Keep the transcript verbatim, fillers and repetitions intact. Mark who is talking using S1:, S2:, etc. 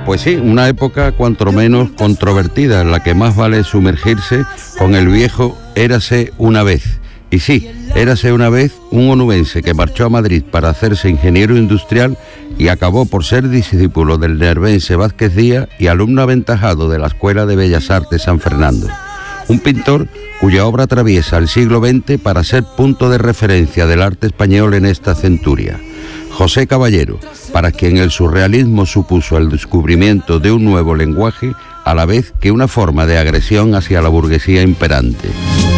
S1: Pues sí, una época cuanto menos controvertida, en la que más vale sumergirse con el viejo Érase una vez. Y sí, érase una vez un onubense que marchó a Madrid para hacerse ingeniero industrial y acabó por ser discípulo del nervense Vázquez Díaz y alumno aventajado de la Escuela de Bellas Artes San Fernando. Un pintor cuya obra atraviesa el siglo veinte para ser punto de referencia del arte español en esta centuria. José Caballero, para quien el surrealismo supuso el descubrimiento de un nuevo lenguaje, a la vez que una forma de agresión hacia la burguesía imperante.